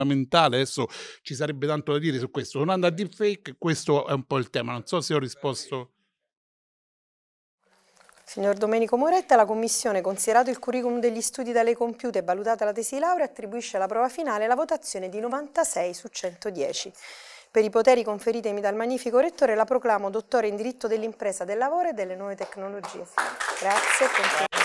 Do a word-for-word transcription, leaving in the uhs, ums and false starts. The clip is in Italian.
fondamentale. Adesso ci sarebbe tanto da dire su questo. Tornando a deepfake, questo è un po' il tema. Non so se ho risposto. Signor Domenico Moretta, la Commissione, considerato il curriculum degli studi da lei compiuti e valutata la tesi di laurea, attribuisce alla prova finale la votazione di novantasei su centodieci. Per i poteri conferitemi dal magnifico Rettore, la proclamo dottore in diritto dell'impresa, del lavoro e delle nuove tecnologie. Grazie.